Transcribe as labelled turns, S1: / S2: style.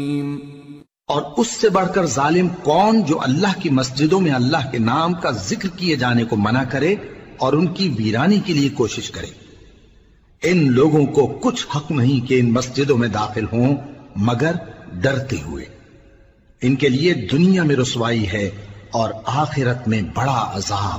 S1: और उससे बढ़कर जालिम कौन जो अल्लाह की मस्जिदों में अल्लाह के नाम का जिक्र किए जाने को मना करे और उनकी वीरानी के लिए कोशिश करे। इन लोगों को कुछ हक नहीं कि इन मस्जिदों में दाखिल हों मगर डरते हुए। इनके लिए दुनिया में रुसवाई है और आखिरत में बड़ा अजाब।